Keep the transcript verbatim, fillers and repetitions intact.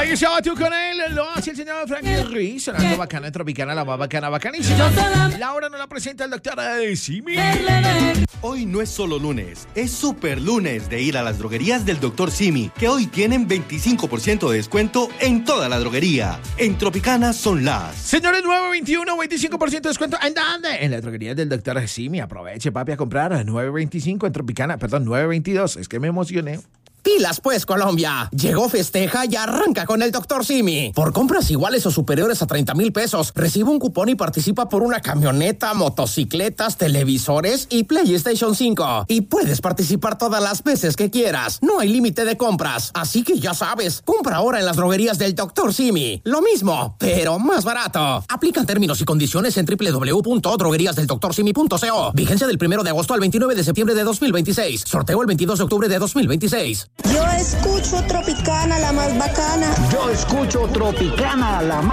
Ahí estaba tú con él, lo hace el señor Frankie Ruiz, sonando bacana, tropicana, la más bacana, bacanísima. La hora nos la presenta el doctor Simi. Hoy no es solo lunes, es super lunes de ir a las droguerías del doctor Simi, que hoy tienen veinticinco por ciento de descuento en toda la droguería. En Tropicana son las... Señores, nueve veintiuno, veinticinco por ciento de descuento. ¿En dónde? En la droguería del doctor Simi. Aproveche, papi, a comprar a nueve veinticinco en Tropicana. Perdón, nueve veintidós. Es que me emocioné. Pilas pues, Colombia. Llegó, festeja y arranca con el doctor Simi. Por compras iguales o superiores a treinta mil pesos, recibe un cupón y participa por una camioneta, motocicletas, televisores y PlayStation cinco. Y puedes participar todas las veces que quieras. No hay límite de compras. Así que ya sabes, compra ahora en las droguerías del doctor Simi. Lo mismo, pero más barato. Aplican términos y condiciones en doble u doble u doble u punto droguerías del doctor simi punto co. Vigencia del primero de agosto al veintinueve de septiembre de dos mil veintiséis. Sorteo el veintidós de octubre de dos mil veintiséis. Yo escucho Tropicana, la más bacana. Yo escucho Tropicana, la más